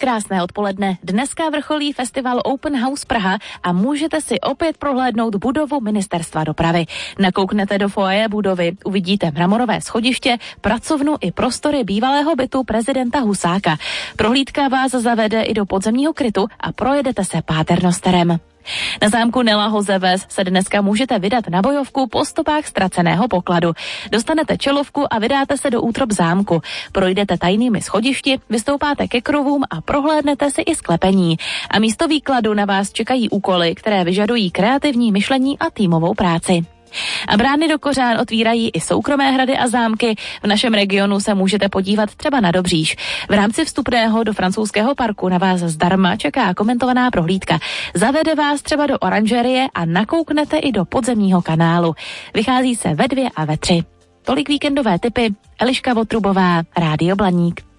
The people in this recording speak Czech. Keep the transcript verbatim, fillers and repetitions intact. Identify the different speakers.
Speaker 1: krásné odpoledne. Dneska vrcholí festival Open House Praha a můžete si opět prohlédnout budovu Ministerstva dopravy. Nakouknete do foyer budovy, uvidíte mramorové schodiště, pracovnu i prostory bývalého bytu prezidenta Husáka. Prohlídka vás zavede i do podzemního krytu a projedete se Páternosterem. Na zámku Nela Hozeves se dneska můžete vydat na bojovku po stopách ztraceného pokladu. Dostanete čelovku a vydáte se do útrop zámku. Projdete tajnými schodišti, vystoupáte ke krovům a prohlédnete si i sklepení. A místo výkladu na vás čekají úkoly, které vyžadují kreativní myšlení a týmovou práci. A brány do Kořán otvírají i soukromé hrady a zámky. V našem regionu se můžete podívat třeba na Dobříš. V rámci vstupného do francouzského parku na vás zdarma čeká komentovaná prohlídka. Zavede vás třeba do oranžerie a nakouknete i do podzemního kanálu. Vychází se ve dvě a ve tři. Tolik víkendové tipy. Eliška Votrubová, Rádio Blaník.